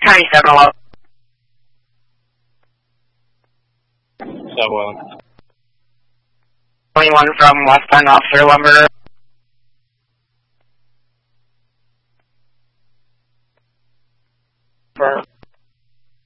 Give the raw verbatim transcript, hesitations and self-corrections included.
County seven one. seven one. twenty-one from West End, Officer Lumber. For